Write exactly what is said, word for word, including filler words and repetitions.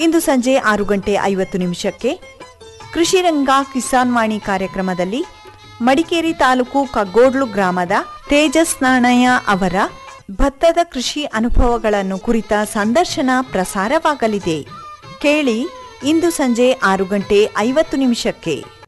ಇಂದು ಸಂಜೆ ಆರು ಗಂಟೆ ಐವತ್ತು ನಿಮಿಷಕ್ಕೆ ಕೃಷಿರಂಗ ಕಿಸಾನ್ ವಾಣಿ ಕಾರ್ಯಕ್ರಮದಲ್ಲಿ ಮಡಿಕೇರಿ ತಾಲೂಕು ಕಗ್ಗೋಡ್ಲು ಗ್ರಾಮದ ತೇಜಸ್ ನಾಣಯ್ಯ ಅವರ ಭತ್ತದ ಕೃಷಿ ಅನುಭವಗಳನ್ನು ಕುರಿತ ಸಂದರ್ಶನ ಪ್ರಸಾರವಾಗಲಿದೆ. ಕೇಳಿ ಇಂದು ಸಂಜೆ ಆರು ಗಂಟೆ ಐವತ್ತು ನಿಮಿಷಕ್ಕೆ.